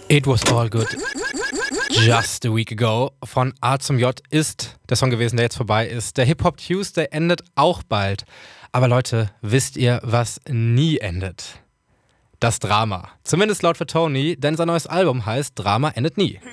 It was all good. Just a week ago von A zum J ist der Song gewesen, der jetzt vorbei ist. Der Hip-Hop Tuesday endet auch bald. Aber Leute, wisst ihr, was nie endet? Das Drama. Zumindest laut für Tony, denn sein neues Album heißt Drama endet nie.